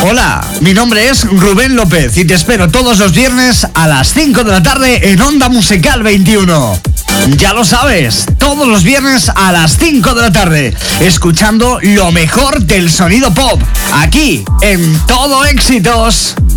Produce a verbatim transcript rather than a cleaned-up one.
Hola, mi nombre es Rubén López y te espero todos los viernes a las cinco de la tarde en Onda Musical veintiuno. Ya lo sabes, todos los viernes a las cinco de la tarde, escuchando lo mejor del sonido pop, aquí en Todo Éxitos.